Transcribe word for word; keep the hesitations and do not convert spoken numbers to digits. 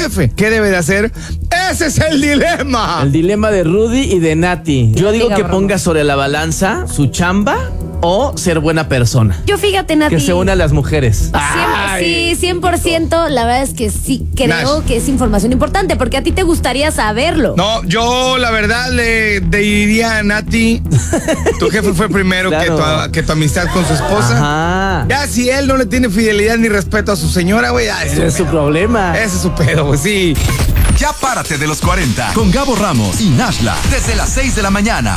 jefe. ¿Qué debe de hacer? ¡Ese es el dilema! El dilema de Rudy y de Nati. Yo digo Diga, que broma. ponga sobre la balanza su chamba o ser buena persona. Yo fíjate, Nati. Que se una a las mujeres. Cien- sí, cien por ciento. La verdad es que sí creo Nash. que es información importante porque a ti te gustaría saberlo. No, yo la verdad le diría a Nati, tu jefe fue primero Claro. que, tu, que tu amistad con su esposa. Ajá. Ya si él no le tiene fidelidad ni respeto a su señora, güey, ya es Ese es su pedo. problema. Ese es su pedo, güey, sí. Ya párate de los cuarenta con Gabo Ramos y Nashla desde las seis de la mañana